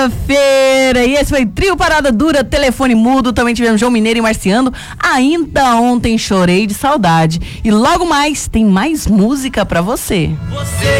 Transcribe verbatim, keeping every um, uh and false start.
Feira, e esse foi Trio Parada Dura, Telefone Mudo. Também tivemos João Mineiro e Marciano. Ainda ontem chorei de saudade. E logo mais tem mais música pra você. Você